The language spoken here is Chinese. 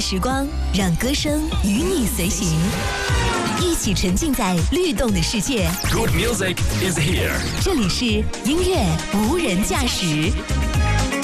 时光，让歌声与你随行，一起沉浸在律动的世界。 Good music is here. 这里是音乐无人驾驶。